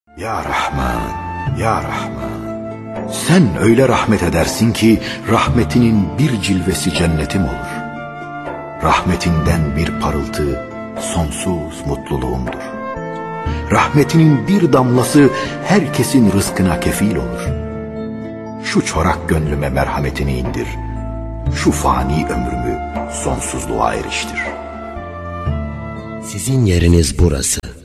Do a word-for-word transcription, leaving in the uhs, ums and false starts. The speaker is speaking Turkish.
Ya Rahman, Ya Rahman, sen öyle rahmet edersin ki rahmetinin bir cilvesi cennetim olur. Rahmetinden bir parıltı sonsuz mutluluğumdur. Rahmetinin bir damlası herkesin rızkına kefil olur. Şu çorak gönlüme merhametini indir, şu fani ömrümü sonsuzluğa eriştir. Sizin yeriniz burası.